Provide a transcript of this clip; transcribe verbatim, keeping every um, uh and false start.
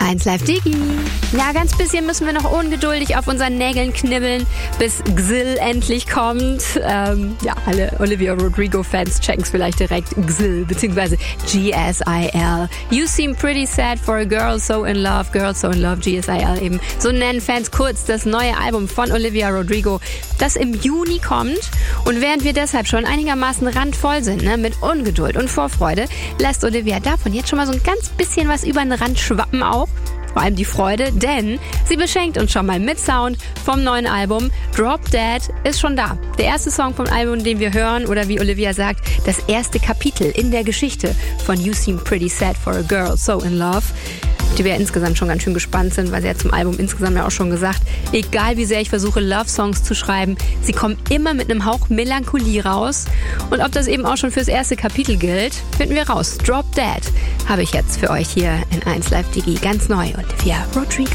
eins Live Digi. Ja, ganz bisschen müssen wir noch ungeduldig auf unseren Nägeln knibbeln, bis Xil endlich kommt. Ähm, ja, alle Olivia Rodrigo-Fans checken es vielleicht direkt. Xil, beziehungsweise G S I L. You seem pretty sad for a girl so in love. Girl so in love, G S I L eben. So nennen Fans kurz das neue Album von Olivia Rodrigo, das im Juni kommt. Und während wir deshalb schon einigermaßen randvoll sind, ne, mit Ungeduld und Vorfreude, lässt Olivia davon jetzt schon mal so ein ganz bisschen was über den Rand schwappen auch. Vor allem die Freude, denn sie beschenkt uns schon mal mit Sound vom neuen Album. Drop Dead ist schon da. Der erste Song vom Album, den wir hören, oder wie Olivia sagt, das erste Kapitel in der Geschichte von You Seem Pretty Sad for a Girl So in Love, die wir insgesamt schon ganz schön gespannt sind, weil sie hat zum Album insgesamt ja auch schon gesagt, egal wie sehr ich versuche, Love-Songs zu schreiben, sie kommen immer mit einem Hauch Melancholie raus. Und ob das eben auch schon fürs erste Kapitel gilt, finden wir raus. Drop Dead habe ich jetzt für euch hier in eins Live Digi ganz neu und via Rodrigo.